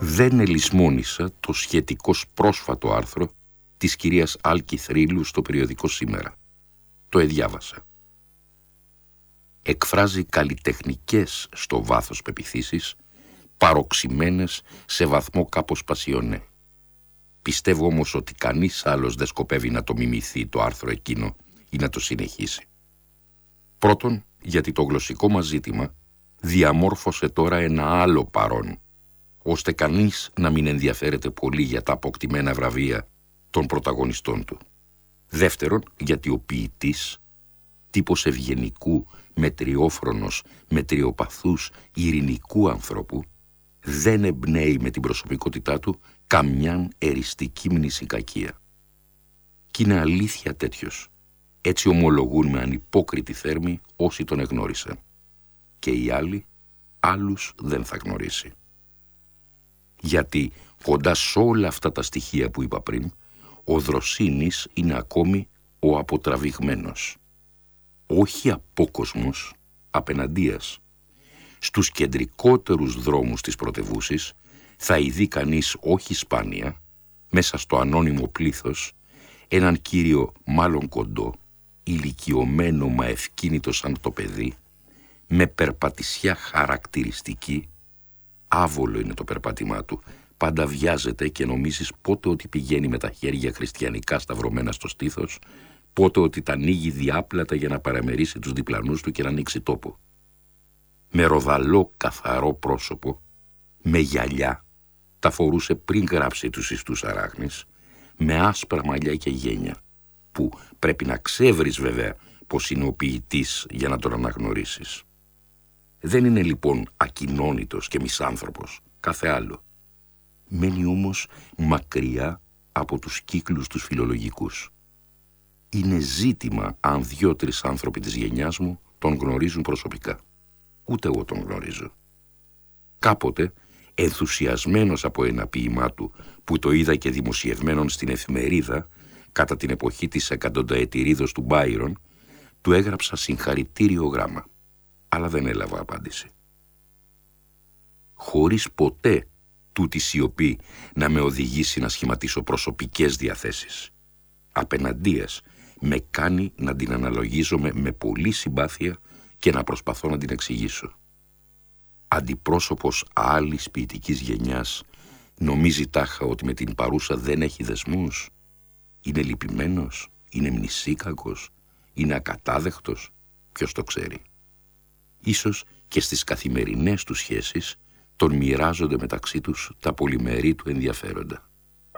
Δεν ελισμόνησα το σχετικώς πρόσφατο άρθρο της κυρίας Άλκη Θρύλου στο περιοδικό Σήμερα. Το εδιάβασα. Εκφράζει καλλιτεχνικές στο βάθος πεποιθήσεις, παροξημένες σε βαθμό κάπως πασιονέ. Πιστεύω όμως ότι κανείς άλλος δεν σκοπεύει να το μιμηθεί το άρθρο εκείνο ή να το συνεχίσει. Πρώτον, γιατί το γλωσσικό μας ζήτημα διαμόρφωσε τώρα ένα άλλο παρόν, ώστε κανείς να μην ενδιαφέρεται πολύ για τα αποκτημένα βραβεία των πρωταγωνιστών του. Δεύτερον, γιατί ο ποιητής, τύπος ευγενικού, μετριόφρονος, μετριοπαθούς, ειρηνικού ανθρώπου, δεν εμπνέει με την προσωπικότητά του καμιάν εριστική μνησικακία. Κι είναι αλήθεια τέτοιος. Έτσι ομολογούν με ανυπόκριτη θέρμη όσοι τον εγνώρισαν. Και οι άλλοι, άλλους δεν θα γνωρίσει. Γιατί κοντά σε όλα αυτά τα στοιχεία που είπα πριν, ο Δροσίνης είναι ακόμη ο αποτραβηγμένος. Όχι απόκοσμος, απεναντίας. Στους κεντρικότερους δρόμους της πρωτευούσης θα ειδεί κανείς όχι σπάνια, μέσα στο ανώνυμο πλήθος, έναν κύριο μάλλον κοντό, ηλικιωμένο μα ευκίνητο σαν το παιδί, με περπατησιά χαρακτηριστική. Άβολο είναι το περπάτημά του, πάντα βιάζεται και νομίζεις πότε ότι πηγαίνει με τα χέρια χριστιανικά σταυρωμένα στο στήθος, πότε ότι τα ανοίγει διάπλατα για να παραμερίσει τους διπλανούς του και να ανοίξει τόπο. Με ροδαλό καθαρό πρόσωπο, με γυαλιά, τα φορούσε πριν γράψει τους ιστούς αράχνης, με άσπρα μαλλιά και γένια, που πρέπει να ξέβρεις βέβαια πως είναι ο ποιητής για να τον αναγνωρίσεις. Δεν είναι λοιπόν ακοινώνητος και μισάνθρωπος, κάθε άλλο. Μένει όμως μακριά από τους κύκλους τους φιλολογικούς. Είναι ζήτημα αν 2-3 άνθρωποι της γενιάς μου τον γνωρίζουν προσωπικά. Ούτε εγώ τον γνωρίζω. Κάποτε, ενθουσιασμένος από ένα ποίημά του που το είδα και δημοσιευμένον στην εφημερίδα κατά την εποχή της εκατονταετηρίδος του Μπάιρον, του έγραψα συγχαρητήριο γράμμα, αλλά δεν έλαβα απάντηση. Χωρίς ποτέ τούτη σιωπή να με οδηγήσει να σχηματίσω προσωπικές διαθέσεις. Απεναντίας, με κάνει να την αναλογίζομαι με πολλή συμπάθεια και να προσπαθώ να την εξηγήσω. Αντιπρόσωπος άλλης ποιητικής γενιάς νομίζει τάχα ότι με την παρούσα δεν έχει δεσμούς. Είναι λυπημένος, είναι μνησίκακος, είναι ακατάδεχτος, ποιος το ξέρει. Ίσως και στις καθημερινές του σχέσεις τον μοιράζονται μεταξύ τους τα πολυμερή του ενδιαφέροντα.